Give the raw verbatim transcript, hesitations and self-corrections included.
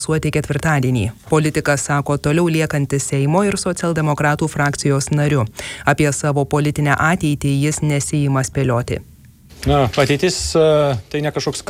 suoti ketvirtadienį. Politikas sako toliau liekantis Seimo ir socialdemokratų frakcijos nariu. Apie savo politinę ateitį jis nesiima spėlioti. Na, ateitis tai ne kažkoks